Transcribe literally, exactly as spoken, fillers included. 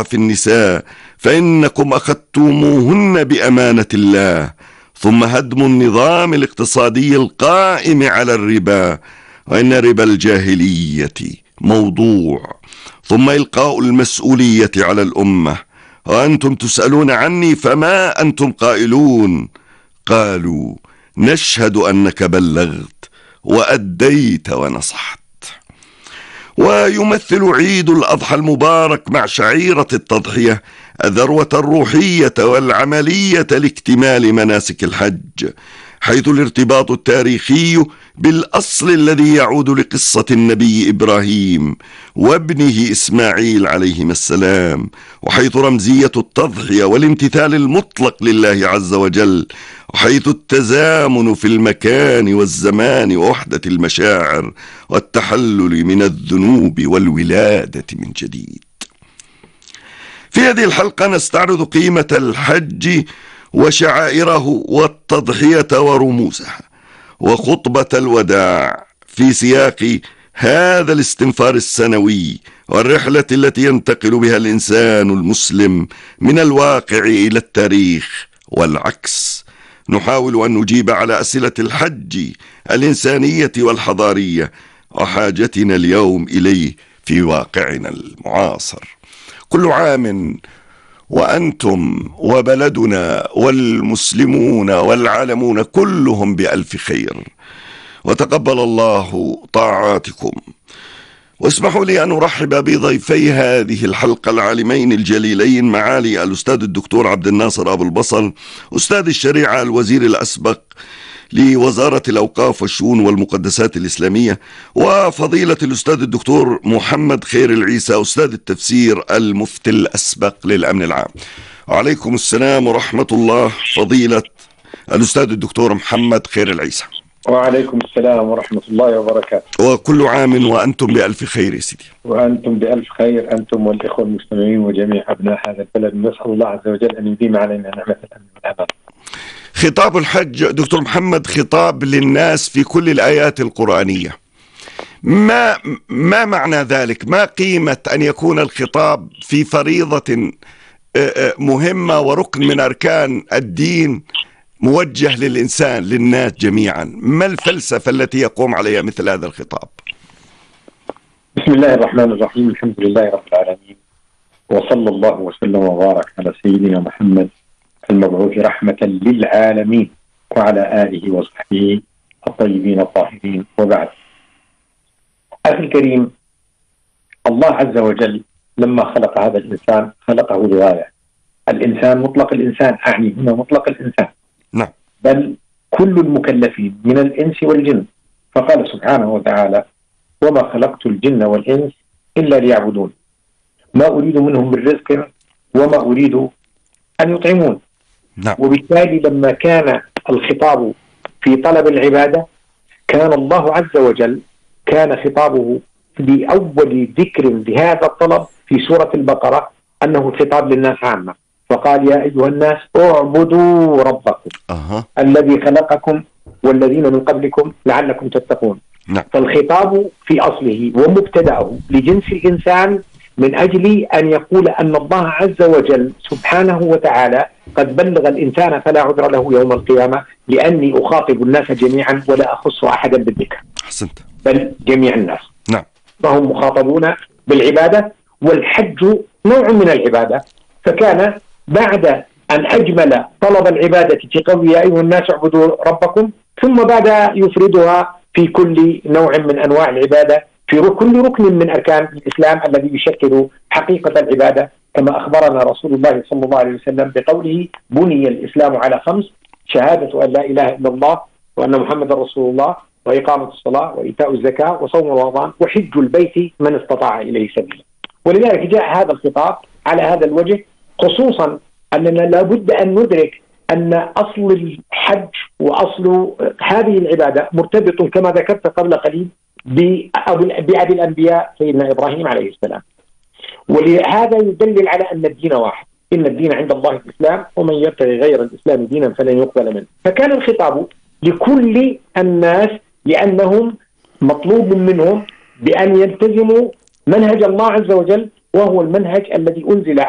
في النساء فإنكم أخذتموهن بأمانة الله، ثم هدم النظام الاقتصادي القائم على الربا، وإن ربا الجاهلية موضوع، ثم إلقاء المسؤولية على الأمة، وأنتم تسألون عني فما أنتم قائلون؟ قالوا نشهد أنك بلغت وأديت ونصحت. ويمثل عيد الأضحى المبارك مع شعيرة التضحية الذروة الروحية والعملية لاكتمال مناسك الحج، حيث الارتباط التاريخي بالأصل الذي يعود لقصة النبي إبراهيم وابنه إسماعيل عليهما السلام، وحيث رمزية التضحية والامتثال المطلق لله عز وجل، وحيث التزامن في المكان والزمان ووحدة المشاعر والتحلل من الذنوب والولادة من جديد. في هذه الحلقة نستعرض قيمة الحج وشعائره والتضحية ورموزها وخطبة الوداع في سياق هذا الاستنفار السنوي والرحلة التي ينتقل بها الإنسان المسلم من الواقع إلى التاريخ والعكس. نحاول أن نجيب على أسئلة الحج الإنسانية والحضارية وحاجتنا اليوم إليه في واقعنا المعاصر. كل عام وأنتم وبلدنا والمسلمون والعالمون كلهم بألف خير، وتقبل الله طاعاتكم. واسمحوا لي أن أرحب بضيفي هذه الحلقة العالمين الجليلين، معالي الأستاذ الدكتور عبد الناصر أبو البصل أستاذ الشريعة الوزير الأسبق لوزارة الأوقاف والشؤون والمقدسات الإسلامية، وفضيلة الأستاذ الدكتور محمد خير العيسى أستاذ التفسير المفتي الأسبق للأمن العام. وعليكم السلام ورحمة الله فضيلة الأستاذ الدكتور محمد خير العيسى. وعليكم السلام ورحمة الله وبركاته. وكل عام وأنتم بألف خير يا سيدي. وأنتم بألف خير أنتم والإخوة المستمعين وجميع أبناء هذا البلد، نسأل الله عز وجل أن يديم علينا نعمة الأمن والأمان. خطاب الحج دكتور محمد خطاب للناس في كل الآيات القرآنية، ما ما معنى ذلك؟ ما قيمة أن يكون الخطاب في فريضة مهمة وركن من أركان الدين موجه للإنسان للناس جميعا؟ ما الفلسفة التي يقوم عليها مثل هذا الخطاب؟ بسم الله الرحمن الرحيم، الحمد لله رب العالمين، وصلى الله وسلم وبارك على سيدنا محمد المبعوث رحمة للعالمين وعلى آله وصحبه الطيبين الطاهرين، وبعد. أخي الكريم، الله عز وجل لما خلق هذا الإنسان خلقه لغاية. الإنسان مطلق الإنسان، أعني هنا مطلق الإنسان، نعم، بل كل المكلفين من الإنس والجن، فقال سبحانه وتعالى: وما خلقت الجن والإنس إلا ليعبدون ما أريد منهم من رزق وما أريد أن يطعمون. نعم. وبالتالي لما كان الخطاب في طلب العبادة كان الله عز وجل كان خطابه لأول ذكر لهذا الطلب في سورة البقرة أنه خطاب للناس عامة، فقال: يا أيها الناس اعبدوا ربكم أه. الذي خلقكم والذين من قبلكم لعلكم تتقون. نعم. فالخطاب في أصله ومبتدأه لجنس الإنسان من أجل أن يقول أن الله عز وجل سبحانه وتعالى قد بلغ الإنسان فلا عذر له يوم القيامة، لأني أخاطب الناس جميعا ولا أخص أحدا بالذكر. أحسنت. بل جميع الناس. نعم. فهم مخاطبون بالعبادة، والحج نوع من العبادة، فكان بعد أن أجمل طلب العبادة في قول يا أيها الناس اعبدوا ربكم، ثم بعد يفردها في كل نوع من أنواع العبادة في كل ركن من أركان الإسلام الذي يشكل حقيقة العبادة، كما أخبرنا رسول الله صلى الله عليه وسلم بقوله: بني الإسلام على خمس: شهادة أن لا إله إلا الله وأن محمد رسول الله، وإقامة الصلاة، وإيتاء الزكاة، وصوم رمضان، وحج البيت من استطاع إليه سبيلا. ولذلك جاء هذا الخطاب على هذا الوجه، خصوصا أننا لابد أن ندرك أن أصل الحج وأصل هذه العبادة مرتبط كما ذكرت قبل قليل بأبي الأنبياء سيدنا إبراهيم عليه السلام. ولهذا يدلل على أن الدين واحد: إن الدين عند الله الإسلام ومن يبتغي غير الإسلام دينا فلن يقبل منه. فكان الخطاب لكل الناس لأنهم مطلوب منهم بأن يلتزموا منهج الله عز وجل، وهو المنهج الذي أنزل